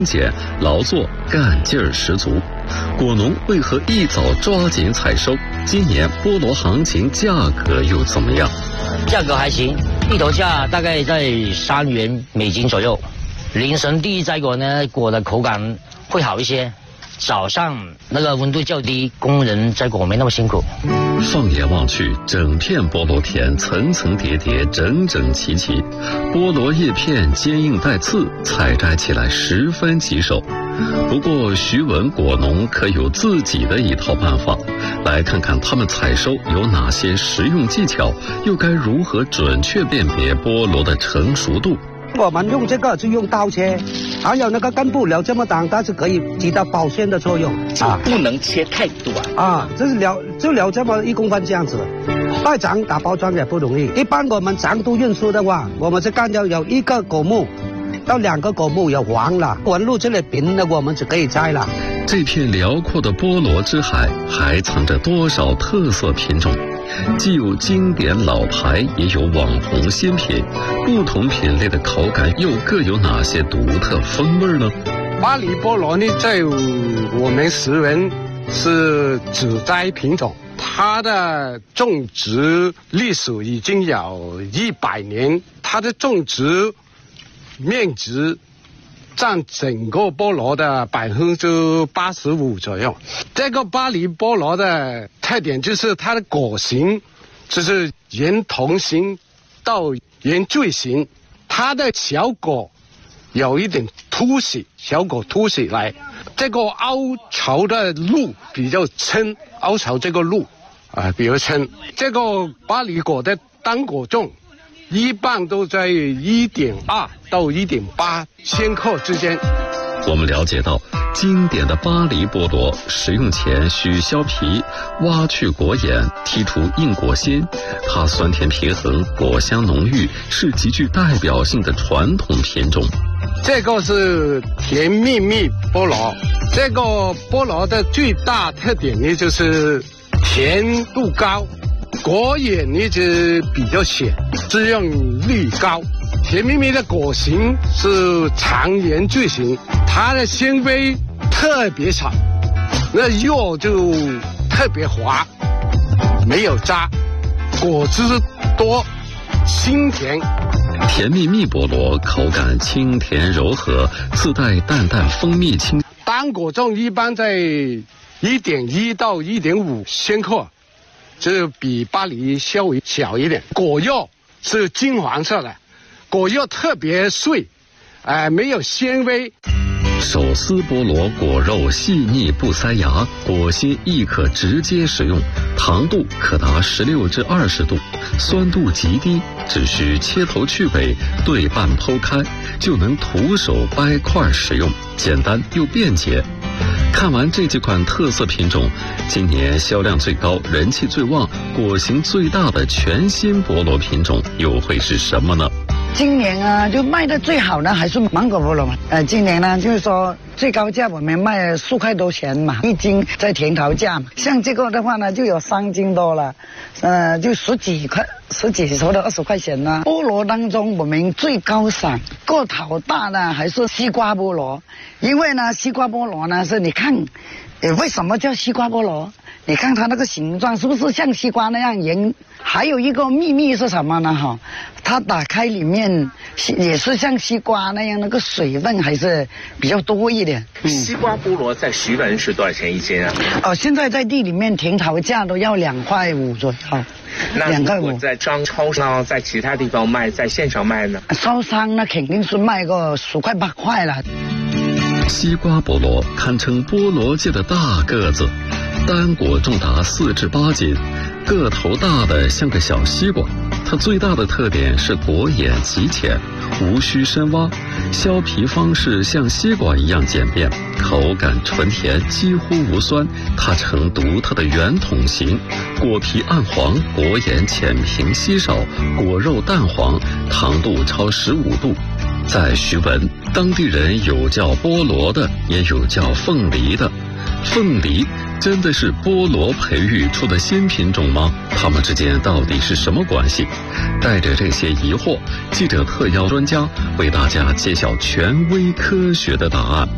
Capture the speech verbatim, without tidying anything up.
简，劳作干劲儿十足。果农为何一早抓紧采收？今年菠萝行情价格又怎么样？ 价格还行，一头价大概在三元美金左右。凌晨第一摘果呢，果的口感会好一些。早上那个温度较低，工人摘果没那么辛苦。 放眼望去，整片菠萝田层层叠叠，整整齐齐，菠萝叶片坚硬带刺，采摘起来十分棘手。不过徐文果农可有自己的一套办法，来看看他们采收有哪些实用技巧，又该如何准确辨别菠萝的成熟度。 我们用这个就用刀切，还有那个根部留这么长，它是可以起到保鲜的作用啊，不能切太短啊，就是留就留这么一公分这样子。再长打包装也不容易，一般我们长途运输的话，我们是干掉有一个果木到两个果木有黄了，纹路这里平的，我们就可以摘了。 这片辽阔的菠萝之海还藏着多少特色品种？既有经典老牌，也有网红新品，不同品类的口感又各有哪些独特风味呢？ 巴黎菠萝呢，在我们石文是指摘品种，它的种植历史已经有一百年，它的种植面积占整个菠萝的百分之八十五左右。这个巴黎菠萝的特点就是它的果形，就是圆筒形到圆锥形，它的小果有一点凸起，小果凸起来。这个凹槽的路比较撑，凹槽这个路啊、呃、比较撑。这个巴黎果的单果重一般都在一点二到一点八千克之间。 我们了解到，经典的巴黎菠萝食用前需削皮，挖去果眼，剔除硬果心。它酸甜平衡，果香浓郁，是极具代表性的传统品种。 这个是甜蜜蜜菠萝，这个菠萝的最大特点呢就是甜度高，果眼呢是比较浅，滋润率高。甜蜜蜜的果形是长圆锥形，它的纤维特别少，那肉就特别滑，没有渣，果汁多，清甜。 甜蜜蜜菠萝口感清甜柔和，自带淡淡蜂蜜清。 单果重一般在一点一到一点五千克，这比巴黎稍微小一点。果肉是金黄色的，果肉特别碎，呃，没有纤维。 手撕菠萝果肉细腻不塞牙，果心亦可直接食用，糖度可达十六至二十度，酸度极低，只需切头去尾，对半剖开，就能徒手掰块食用，简单又便捷。看完这几款特色品种，今年销量最高、人气最旺、果形最大的全新菠萝品种又会是什么呢？ 今年啊，就卖的最好的还是芒果菠萝嘛。呃，今年呢，就是说最高价我们卖四块多钱嘛，一斤在甜桃价嘛。像这个的话呢，就有三斤多了，呃，就十几块、十几头的二十块钱呢。菠萝当中，我们最高赏、个头大的还是西瓜菠萝，因为呢，西瓜菠萝呢是你看，呃，为什么叫西瓜菠萝？你看它那个形状是不是像西瓜那样圆？还有一个秘密是什么呢？哈，它打开里面也是像西瓜那样，那个水分还是比较多一点。 嗯、西瓜菠萝在徐闻是多少钱一斤啊？ 哦，现在在地里面甜桃价都要两块五左右。 那如果在商超上，在其他地方卖，在现场卖呢？ 超商那肯定是卖个十块八块了。 西瓜菠萝堪称菠萝界的大个子，单果重达四至八斤，个头大的像个小西瓜。它最大的特点是果眼极浅，无需深挖，削皮方式像西瓜一样简便，口感纯甜，几乎无酸。它呈独特的圆筒形，果皮暗黄，果眼浅平稀少，果肉淡黄，糖度超十五度。在徐闻，当地人有叫菠萝的，也有叫凤梨的。凤梨真的是菠萝培育出的新品种吗？它们之间到底是什么关系？带着这些疑惑，记者特邀专家为大家揭晓权威科学的答案。